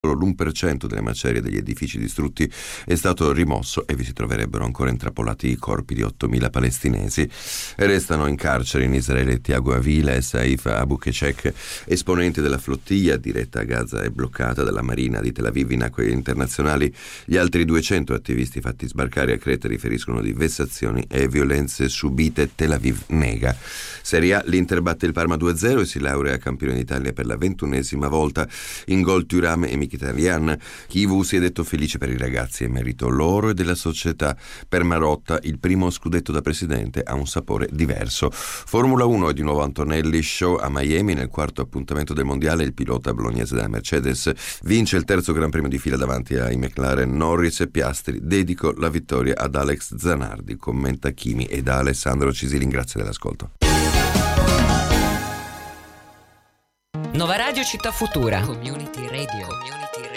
l'1% delle macerie degli edifici distrutti è stato rimosso e vi si troverebbero ancora intrappolati i corpi di 8.000 palestinesi. Restano in carcere in Israele Tiago Avila e Saif Abu Keshek, esponenti della flottiglia diretta a Gaza e bloccata dalla Marina di Tel Aviv in acque internazionali. Gli altri 200 attivisti fatti sbarcare a Creta riferiscono di vessazioni e violenze subite. Tel Aviv nega. Serie A, l'Inter batte il Parma 2-0 e si laurea campione d'Italia per la 21esima volta. In gol Thuram e Mkhitaryan. Chivu si è detto felice per i ragazzi, è merito loro e della società. Per Marotta il primo scudetto da presidente ha un sapore diverso. Formula 1 e di nuovo Antonelli, show a Miami nel quarto appuntamento del mondiale. Il pilota bolognese della Mercedes vince il terzo gran premio di fila davanti ai McLaren. Norris e Piastri, dedico la vittoria ad Alex Zanardi, commenta Chimi e da Alessandro Cisilin. Grazie dell'ascolto. Nova Radio Città Futura. Community Radio.